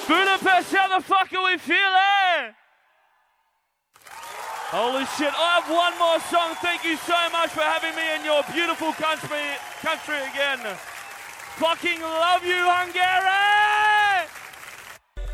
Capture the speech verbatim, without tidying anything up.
Budapest, how the fuck are we feeling? Holy shit, I have one more song. Thank you so much for having me in your beautiful country, country again. Fucking love you, Hungary!